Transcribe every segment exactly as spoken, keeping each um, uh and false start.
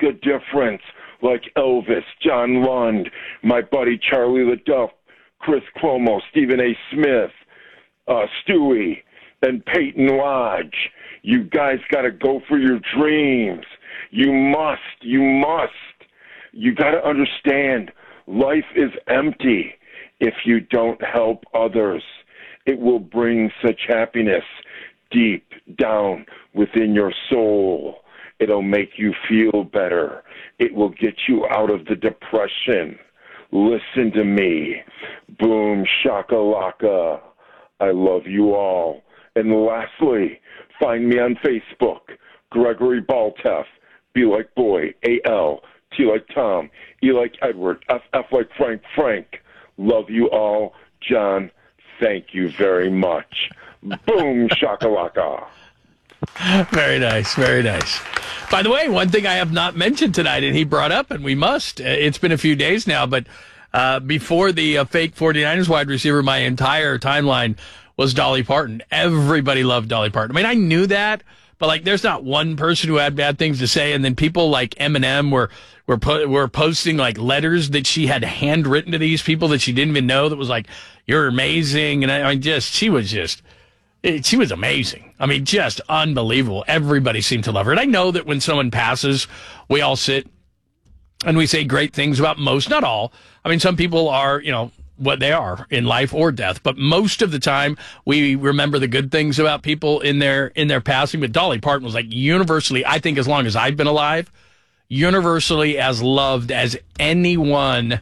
a difference, like Elvis, John Lund, my buddy Charlie LaDuff, Chris Cuomo, Stephen A. Smith, uh, Stewie, and Peyton Lodge. You guys got to go for your dreams. You must. You must. You got to understand, life is empty if you don't help others. It will bring such happiness deep down within your soul. It'll make you feel better. It will get you out of the depression. Listen to me. Boom, shakalaka. I love you all. And lastly, find me on Facebook, Gregory Balteff, B like boy, A L, T like Tom, E like Edward, F F like Frank, Frank. Love you all. John, thank you very much. Boom, shakalaka. Very nice, very nice. By the way, one thing I have not mentioned tonight, and he brought up, and we must, it's been a few days now, but uh, before the uh, fake 49ers wide receiver, my entire timeline was Dolly Parton. Everybody loved Dolly Parton. I mean, I knew that, but like, there's not one person who had bad things to say. And then people like Eminem were were po- were posting like letters that she had handwritten to these people that she didn't even know. That was like, "You're amazing," and I, I just she was just it, she was amazing. I mean, just unbelievable. Everybody seemed to love her. And I know that when someone passes, we all sit and we say great things about most, not all. I mean, some people are, you know, what they are in life or death, but most of the time we remember the good things about people in their in their passing. But Dolly Parton was like universally, I think, as long as I've been alive, universally as loved as anyone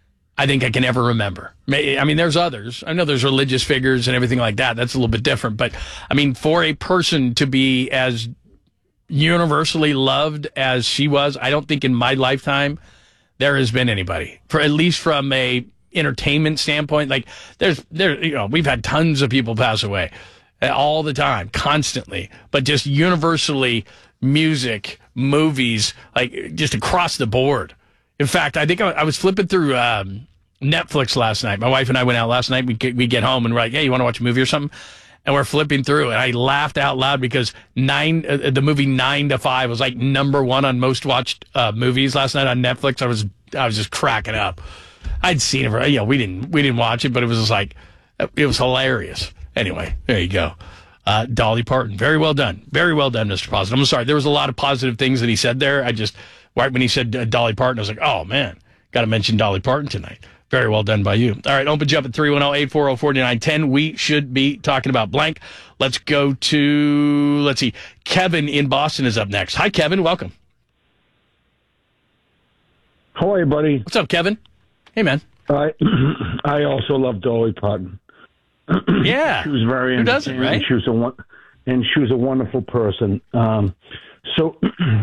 I think I can ever remember. I mean, there's others. I know there's religious figures and everything like that. That's a little bit different. But I mean, for a person to be as universally loved as she was, I don't think in my lifetime there has been anybody, for at least from a entertainment standpoint. Like there's there you know we've had tons of people pass away all the time, constantly, but just universally, music, movies, like just across the board. In fact, I think I, I was flipping through um, Netflix last night. My wife and I went out last night. We get, we get home and we're like, "Hey, you want to watch a movie or something?" And we're flipping through, and I laughed out loud because nine uh, the movie Nine to Five was like number one on most watched uh, movies last night on Netflix. I was I was just cracking up. I'd seen it, for, you know, we didn't we didn't watch it, but it was just like, it was hilarious. Anyway, there you go. Uh, Dolly Parton, very well done, very well done, Mister Positive. I'm sorry, there was a lot of positive things that he said there. I just right when he said uh, Dolly Parton, I was like, oh man, got to mention Dolly Parton tonight. Very well done by you. All right, open jump at three one zero, eight four zero, four nine one zero. We should be talking about blank. Let's go to let's see, Kevin in Boston is up next. Hi, Kevin, welcome. How are you, buddy? What's up, Kevin? Hey, man. I I also love Dolly Parton. Yeah, she was very who doesn't, right? She was a one, and she was a wonderful person. Um, so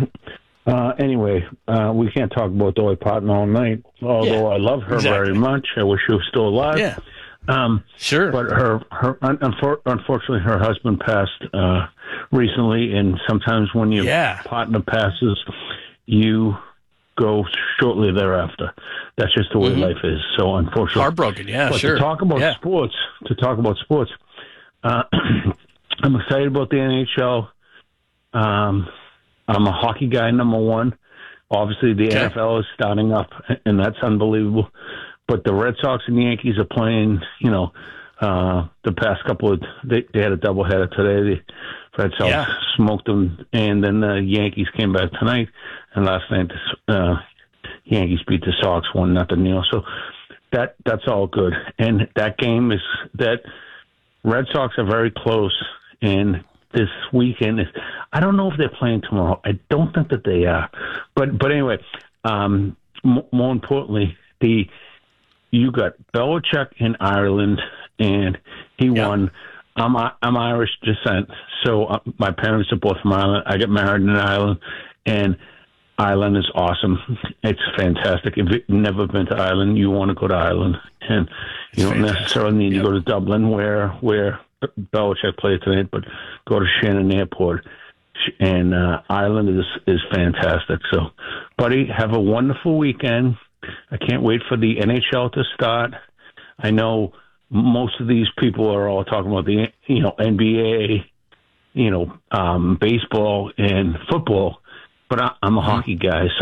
uh, anyway, uh, we can't talk about Dolly Parton all night. Although yeah, I love her exactly. very much. I wish she was still alive. Yeah, um, sure. But her her unfor- unfortunately her husband passed uh, recently, and sometimes when your yeah. partner passes, you go shortly thereafter. That's just the way mm-hmm. life is. So unfortunately, heartbroken. Yeah, but sure. To talk about yeah. sports, to talk about sports, uh, I'm excited about the N H L. Um, I'm a hockey guy, number one. Obviously, the okay. N F L is starting up, and that's unbelievable. But the Red Sox and the Yankees are playing. You know, uh, the past couple of they, they had a doubleheader today. The Red Sox yeah. smoked them, and then the Yankees came back tonight. And last night, the uh, Yankees beat the Sox one nothing. You know, so that that's all good. And that game is that Red Sox are very close. And this weekend is I don't know if they're playing tomorrow. I don't think that they are. But but anyway, um, m- more importantly, the you got Belichick in Ireland, and he yeah. won. I'm I'm Irish descent, so uh, my parents are both from Ireland. I got married in Ireland, and Ireland is awesome. It's fantastic. If you've never been to Ireland, you want to go to Ireland, and it's you don't fantastic. necessarily need yep. to go to Dublin, where where Belichick played tonight, but go to Shannon Airport. And uh, Ireland is is fantastic. So, buddy, have a wonderful weekend. I can't wait for the N H L to start. I know most of these people are all talking about the you know N B A, you know, um, baseball and football, but I, I'm a hockey guy, so